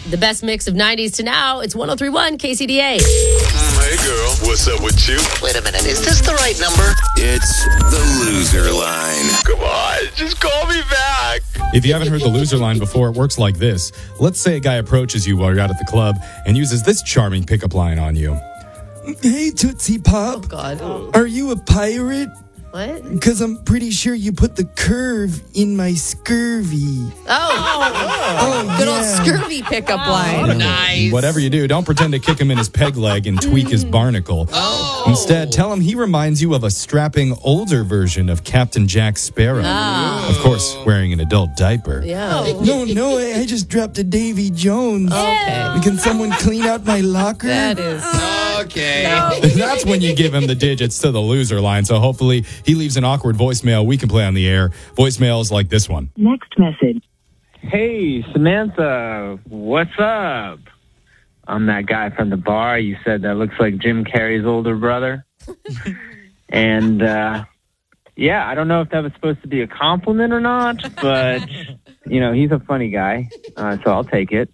The best mix of 90s to now. It's 103.1 KCDA. Hey, girl. What's up with you? Wait a minute. Is this the right number? It's the loser line. Come on. Just call me back. If you haven't heard the loser line before, it works like this. Let's say a guy approaches you while you're out at the club and uses this charming pickup line on you. Hey, Tootsie Pop. Oh, God. Are you a pirate? What? Because I'm pretty sure you put the curve in my scurvy. Good old scurvy pickup line. Nice. Whatever you do, don't pretend to kick him in his peg leg and tweak his barnacle. Instead, tell him he reminds you of a strapping older version of Captain Jack Sparrow. Of course, wearing an adult diaper. Yeah. No, I just dropped a Davy Jones. Okay. Can someone clean out my locker? That is. Okay. That's when you give him the digits to the loser line. So hopefully he leaves an awkward voicemail we can play on the air. Voicemails like this one. Next message. Hey, Samantha, what's up? I'm that guy from the bar you said that looks like Jim Carrey's older brother. And, yeah, I don't know if that was supposed to be a compliment or not, but, you know, he's a funny guy, so I'll take it.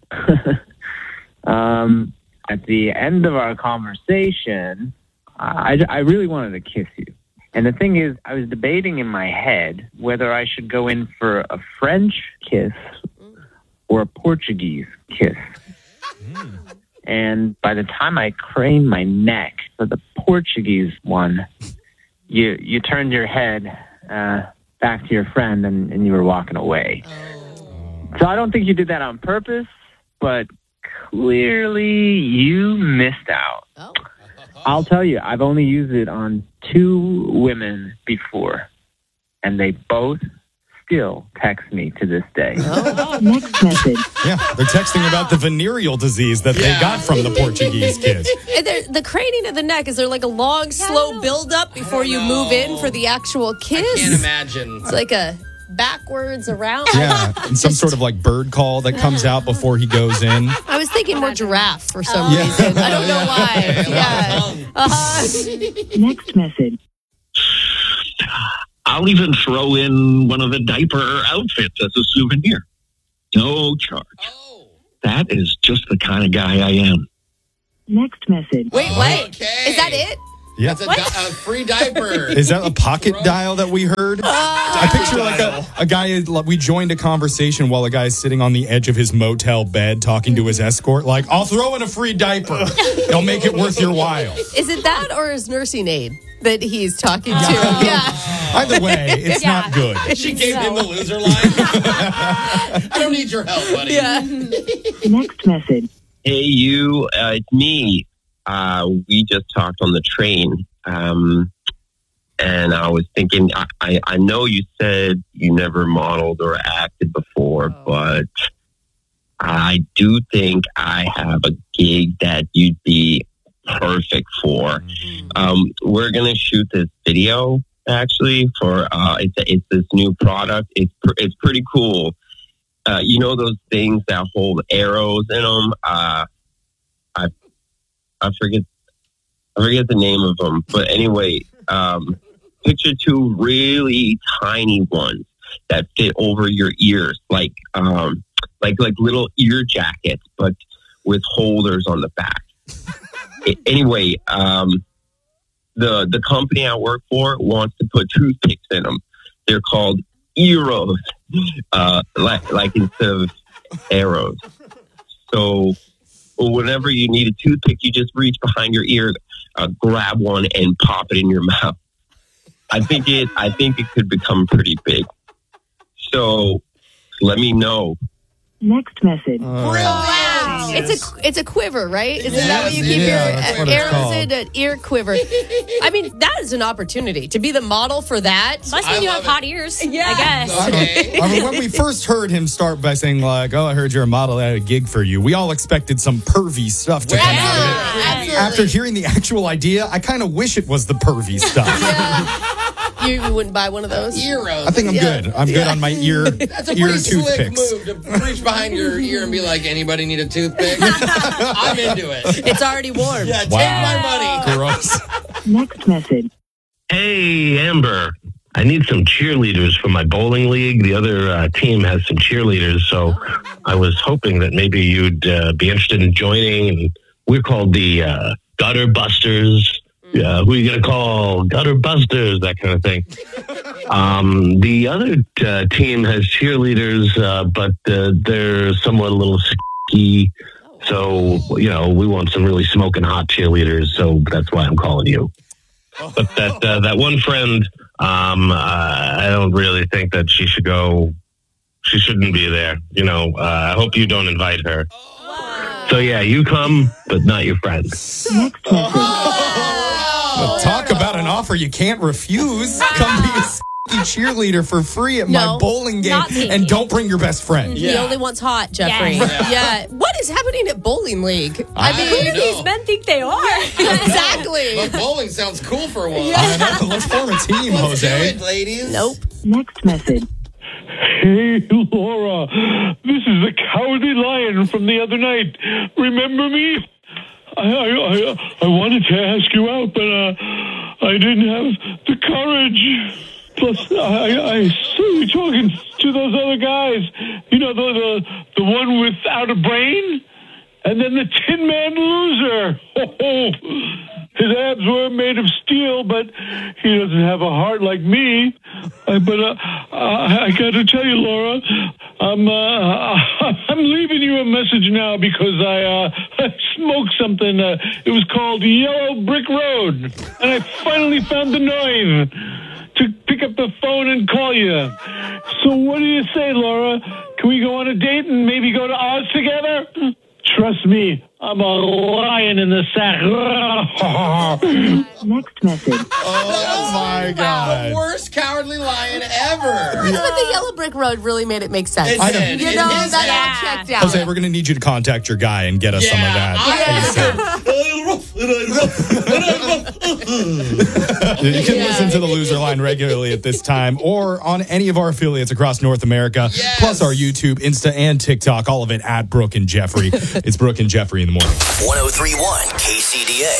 At the end of our conversation, I really wanted to kiss you. And the thing is, I was debating in my head whether I should go in for a French kiss or a Portuguese kiss. And by the time I craned my neck for the Portuguese one, you turned your head back to your friend and you were walking away. So I don't think you did that on purpose, but clearly you missed out. I'll tell you, I've only used it on 2 women before, and they both still text me to this day. Next message. Yeah, they're texting about the venereal disease that they got from the Portuguese kids. And the craning of the neck, is there like a long, slow build-up before you move in for the actual kiss? I can't imagine. It's like a backwards around. Yeah, and some sort of like bird call that comes out before he goes in. I was thinking more giraffe for some reason. I don't know why. Yeah. Next message. I'll even throw in one of the diaper outfits as a souvenir. No charge. That is just the kind of guy I am. Next message. Wait. Okay. Is that it? Yeah. That's a free diaper. Is that a pocket dial that we heard? I picture like a guy, we joined a conversation while a guy is sitting on the edge of his motel bed talking to his escort, like, I'll throw in a free diaper. It'll make it worth your while. Is it that or his nursing aide that he's talking to? Yeah. Either way, it's not good. She gave him the loser line. I don't need your help, buddy. Yeah. Next message. Hey, you, it's me. We just talked on the train, and I was thinking, I know you said you never modeled or acted before, but I do think I have a gig that you'd be perfect for. We're going to shoot this video, actually, for it's this new product. It's pretty cool. You know those things that hold arrows in them? I forget the name of them, but anyway, picture 2 really tiny ones that fit over your ears, like little ear jackets, but with holders on the back. Anyway, the company I work for wants to put toothpicks in them. They're called eros, like instead of arrows. So whenever you need a toothpick, you just reach behind your ear, grab one, and pop it in your mouth. I think it could become pretty big. So let me know. Next message. Wow. It's a quiver, right? Isn't that what you keep your arrows in? An ear quiver. I mean, that is an opportunity to be the model for that. Must mean you have hot ears, I guess. Okay. I mean, when we first heard him start by saying, like, oh, I heard you're a model, I had a gig for you, we all expected some pervy stuff to come out of it. Absolutely. After hearing the actual idea, I kind of wish it was the pervy stuff. You wouldn't buy one of those? Eros. I think I'm good. I'm good on my ear That's a pretty slick toothpicks. move to reach behind your ear and be like, anybody need a toothpick? I'm into it. It's already warm. Yeah, take my money. Gross. Next message. Hey, Amber. I need some cheerleaders for my bowling league. The other team has some cheerleaders, so I was hoping that maybe you'd be interested in joining. And we're called the Gutter Busters. Who are you going to call? Gutter Busters, that kind of thing. The other team has cheerleaders, but they're somewhat a little ski. So, we want some really smoking hot cheerleaders, so that's why I'm calling you. But that one friend, I don't really think that she should go. She shouldn't be there. I hope you don't invite her. So, yeah, you come, but not your friend. Talk about an offer you can't refuse. Come be a cheerleader for free at my bowling game, and don't bring your best friend. He only wants hot, Jeffrey. Yes. Yeah. What is happening at bowling league? Who do these men think they are? Exactly. But bowling sounds cool for a while. I know. Let's form a team, Let's do Jose. it, ladies. Nope. Next message. Hey, Laura. This is the Cowardly Lion from the other night. Remember me? I wanted to ask you out, but I didn't have the courage. Plus, I saw you talking to those other guys. The one without a brain, and then the Tin Man Loser. His abs were made of steel, but he doesn't have a heart like me. I got to tell you, Laura, I'm leaving you a message now because I smoked something. It was called Yellow Brick Road, and I finally found the nerve to pick up the phone and call you. So what do you say, Laura? Can we go on a date and maybe go to Oz together? Trust me, I'm a lion in the sack. Next message. Oh, my God. The worst Cowardly Lion ever. But the Yellow Brick Road really made it make sense. It did. You know, that all checked out. Jose, we're going to need you to contact your guy and get us some of that. You can listen to the Loser Line regularly at this time or on any of our affiliates across North America, plus our YouTube, Insta, and TikTok, all of it at Brooke and Jeffrey. It's Brooke and Jeffrey in the morning. 103.1 KCDA.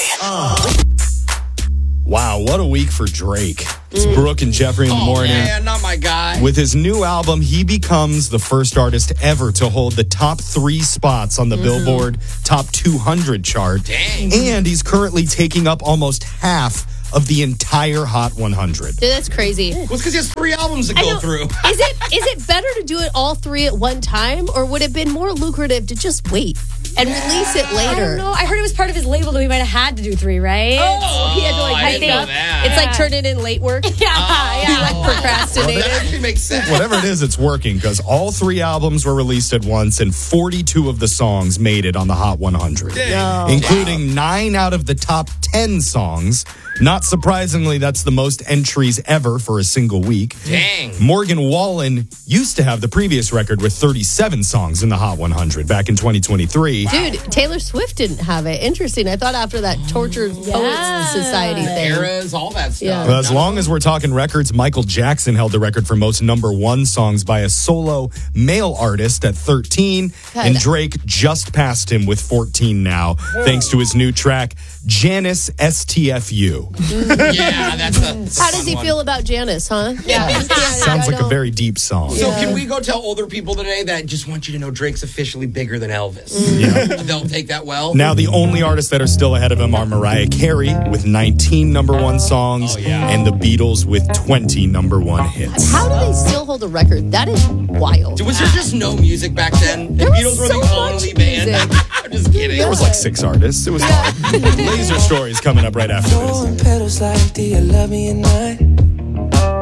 Wow, what a week for Drake. It's Brooke and Jeffrey in the morning. Yeah, not my guy. With his new album, he becomes the first artist ever to hold the top 3 spots on the Billboard Top 200 chart. Dang. And he's currently taking up almost half of the entire Hot 100. Dude, that's crazy. Well, it's because he has 3 albums to go through. Is it better to do it all 3 at one time, or would it have been more lucrative to just wait and release it later? I don't know. I heard it was part of his label that we might have had to do 3, right? Oh, he had to I didn't know that. It's like turning in late work. Yeah. He like procrastinated. That actually makes sense. Whatever it is, it's working because all 3 albums were released at once and 42 of the songs made it on the Hot 100, including 9 out of the top 10 songs. Not surprisingly, that's the most entries ever for a single week. Dang. Morgan Wallen used to have the previous record with 37 songs in the Hot 100 back in 2023. Dude, Taylor Swift didn't have it. Interesting. I thought after that Tortured Poets Society thing. Eras, all that stuff. Yeah. Well, as long as we're talking records, Michael Jackson held the record for most #1 songs by a solo male artist at 13, and Drake just passed him with 14 now, thanks to his new track, Janice STFU. Yeah, that's How does he feel about Janice, huh? Yeah. Sounds like a very deep song. So can we go tell older people today that just want you to know Drake's officially bigger than Elvis? Yeah. They'll take that well. Now, the only artists that are still ahead of him are Mariah Carey with 19 #1 songs and the Beatles with 20 #1 hits. How do they still hold a record? That is wild. Was there just no music back then? The Beatles were the only band. I'm just kidding. There was like 6 artists. It was fun. Laser Stories coming up right after this. Pedals like, do you love me at night?